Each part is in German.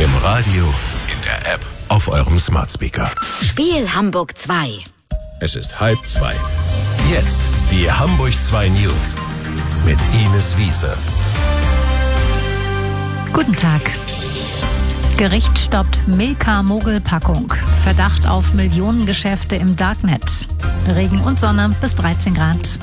Im Radio, in der App, auf eurem Smart Speaker. Spiel Hamburg 2. Es ist 1:30. Jetzt die Hamburg 2 News mit Ines Wiese. Guten Tag. Gericht stoppt Milka-Mogelpackung. Verdacht auf Millionengeschäfte im Darknet. Regen und Sonne bis 13 Grad.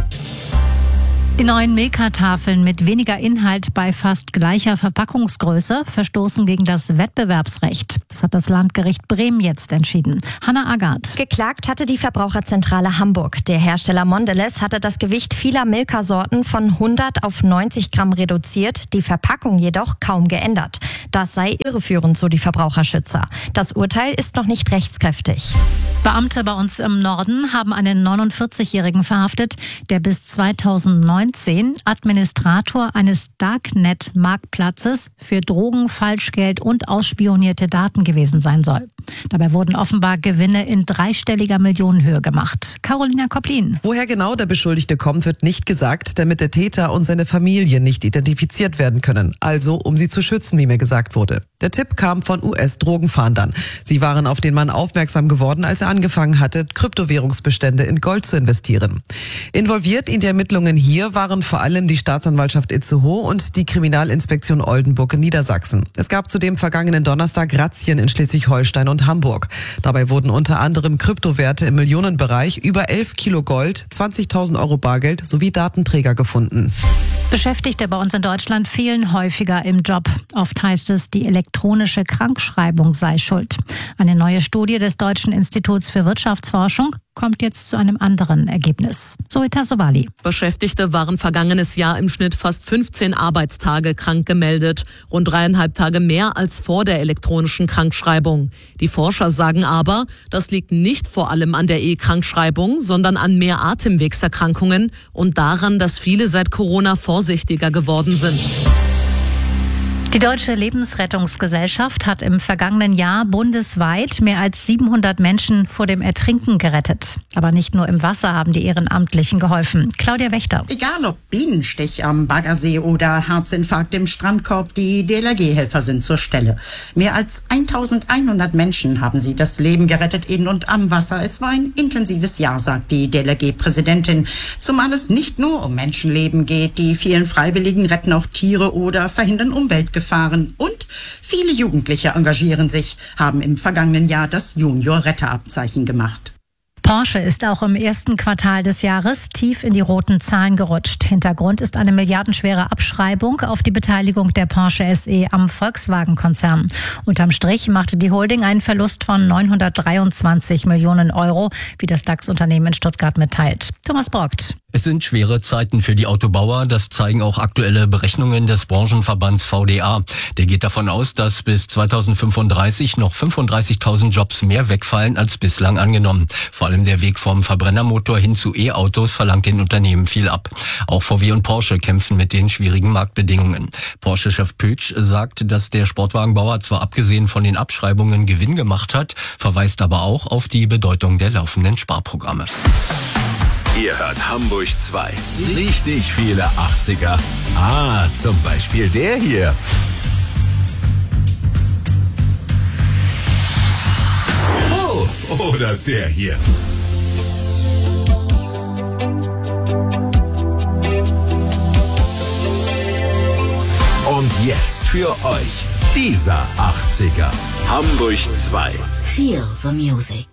Die neuen Milka-Tafeln mit weniger Inhalt bei fast gleicher Verpackungsgröße verstoßen gegen das Wettbewerbsrecht. Das hat das Landgericht Bremen jetzt entschieden. Hanna Agard. Geklagt hatte die Verbraucherzentrale Hamburg. Der Hersteller Mondelez hatte das Gewicht vieler Milka-Sorten von 100 auf 90 Gramm reduziert, die Verpackung jedoch kaum geändert. Das sei irreführend, so die Verbraucherschützer. Das Urteil ist noch nicht rechtskräftig. Beamte bei uns im Norden haben einen 49-Jährigen verhaftet, der bis 2019 Administrator eines Darknet-Marktplatzes für Drogen, Falschgeld und ausspionierte Daten gewesen sein soll. Dabei wurden offenbar Gewinne in dreistelliger Millionenhöhe gemacht. Carolina Koplin. Woher genau der Beschuldigte kommt, wird nicht gesagt, damit der Täter und seine Familie nicht identifiziert werden können. Also, um sie zu schützen, wie mir gesagt wurde. Der Tipp kam von US-Drogenfahndern. Sie waren auf den Mann aufmerksam geworden, als er angefangen hatte, Kryptowährungsbestände in Gold zu investieren. Involviert in die Ermittlungen hier waren vor allem die Staatsanwaltschaft Itzehoe und die Kriminalinspektion Oldenburg in Niedersachsen. Es gab zudem vergangenen Donnerstag Razzien in Schleswig-Holstein und Hamburg. Dabei wurden unter anderem Kryptowerte im Millionenbereich, über 11 Kilo Gold, 20.000 Euro Bargeld sowie Datenträger gefunden. Beschäftigte bei uns in Deutschland fehlen häufiger im Job. Oft heißt es, die elektronische Krankschreibung sei schuld. Eine neue Studie des Deutschen Instituts für Wirtschaftsforschung kommt jetzt zu einem anderen Ergebnis. Zoita Sobali. Beschäftigte waren vergangenes Jahr im Schnitt fast 15 Arbeitstage krank gemeldet. Rund 3,5 Tage mehr als vor der elektronischen Krankschreibung. Die Forscher sagen aber, das liegt nicht vor allem an der E-Krankschreibung, sondern an mehr Atemwegserkrankungen und daran, dass viele seit Corona vorsichtiger geworden sind. Die Deutsche Lebensrettungsgesellschaft hat im vergangenen Jahr bundesweit mehr als 700 Menschen vor dem Ertrinken gerettet. Aber nicht nur im Wasser haben die Ehrenamtlichen geholfen. Claudia Wächter. Egal ob Bienenstich am Baggersee oder Herzinfarkt im Strandkorb, die DLRG-Helfer sind zur Stelle. Mehr als 1100 Menschen haben sie das Leben gerettet in und am Wasser. Es war ein intensives Jahr, sagt die DLRG-Präsidentin. Zumal es nicht nur um Menschenleben geht. Die vielen Freiwilligen retten auch Tiere oder verhindern Umweltgefahren. Und viele Jugendliche engagieren sich, haben im vergangenen Jahr das Junior-Retterabzeichen gemacht. Porsche ist auch im ersten Quartal des Jahres tief in die roten Zahlen gerutscht. Hintergrund ist eine milliardenschwere Abschreibung auf die Beteiligung der Porsche SE am Volkswagen-Konzern. Unterm Strich machte die Holding einen Verlust von 923 Millionen Euro, wie das DAX-Unternehmen in Stuttgart mitteilt. Thomas Brockt. Es sind schwere Zeiten für die Autobauer, das zeigen auch aktuelle Berechnungen des Branchenverbands VDA. Der geht davon aus, dass bis 2035 noch 35.000 Jobs mehr wegfallen als bislang angenommen. Vor allem der Weg vom Verbrennermotor hin zu E-Autos verlangt den Unternehmen viel ab. Auch VW und Porsche kämpfen mit den schwierigen Marktbedingungen. Porsche-Chef Pötsch sagt, dass der Sportwagenbauer zwar abgesehen von den Abschreibungen Gewinn gemacht hat, verweist aber auch auf die Bedeutung der laufenden Sparprogramme. Ihr hört Hamburg 2. Richtig viele 80er. Zum Beispiel der hier. Oh, oder der hier. Und jetzt für euch dieser 80er. Hamburg 2. Feel the music.